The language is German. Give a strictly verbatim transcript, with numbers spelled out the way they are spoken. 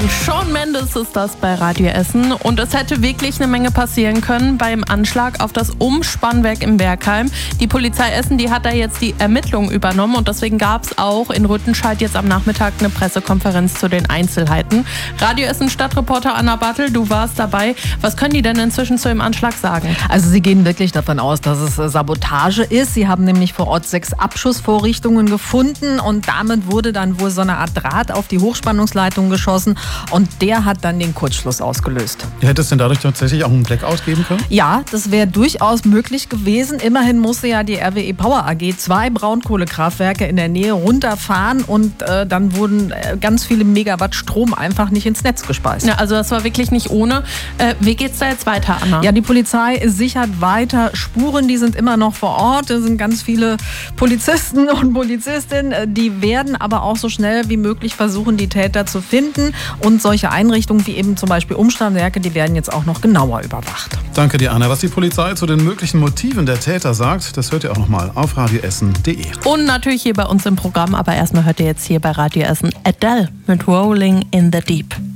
Shawn Mendes ist das bei Radio Essen und es hätte wirklich eine Menge passieren können beim Anschlag auf das Umspannwerk in Bergheim. Die Polizei Essen, die hat da jetzt die Ermittlungen übernommen und deswegen gab es auch in Rüttenscheid jetzt am Nachmittag eine Pressekonferenz zu den Einzelheiten. Radio Essen Stadtreporter Anna Bartel, du warst dabei. Was können die denn inzwischen zu dem Anschlag sagen? Also sie gehen wirklich davon aus, dass es Sabotage ist. Sie haben nämlich vor Ort sechs Abschussvorrichtungen gefunden und damit wurde dann wohl so eine Art Draht auf die Hochspannungsleitung geschossen und der hat dann den Kurzschluss ausgelöst. Hätte es denn dadurch tatsächlich auch einen Blackout geben können? Ja, das wäre durchaus möglich gewesen. Immerhin musste ja die R W E Power A G zwei Braunkohlekraftwerke in der Nähe runterfahren und äh, dann wurden äh, ganz viele Megawatt Strom einfach nicht ins Netz gespeist. Ja, also das war wirklich nicht ohne. Äh, wie geht's da jetzt weiter, Anna? Ja, die Polizei sichert weiter Spuren, die sind immer noch vor Ort. Da sind ganz viele Polizisten und Polizistinnen, die werden aber auch so schnell wie möglich versuchen, die Täter zu finden. Und solche Einrichtungen wie eben zum Beispiel Umspannwerke, die werden jetzt auch noch genauer überwacht. Danke dir, Anna. Was die Polizei zu den möglichen Motiven der Täter sagt, das hört ihr auch nochmal auf radioessen punkt de. Und natürlich hier bei uns im Programm, aber erstmal hört ihr jetzt hier bei Radio Essen Adele mit Rolling in the Deep.